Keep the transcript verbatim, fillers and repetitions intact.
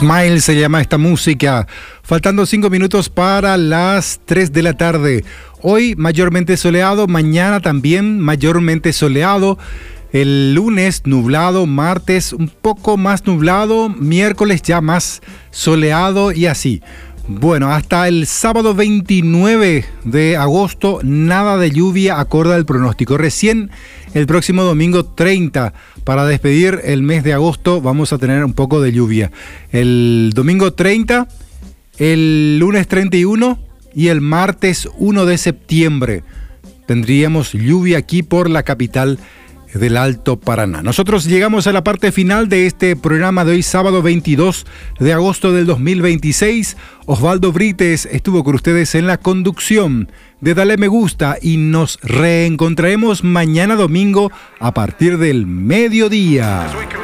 Smile se llama esta música. Faltando cinco minutos para las tres de la tarde. Hoy mayormente soleado, mañana también mayormente soleado. El lunes nublado, martes un poco más nublado, miércoles ya más soleado y así. Bueno, hasta el sábado veintinueve de agosto, nada de lluvia acorde al pronóstico. Recién el próximo domingo treinta, para despedir el mes de agosto, vamos a tener un poco de lluvia. El domingo treinta, el lunes treinta y uno y el martes uno de septiembre tendríamos lluvia aquí por la capital del Alto Paraná. Nosotros llegamos a la parte final de este programa de hoy, sábado veintidós de agosto del dos mil veintiséis. Osvaldo Brites estuvo con ustedes en la conducción de Dale Me Gusta y nos reencontraremos mañana domingo a partir del mediodía.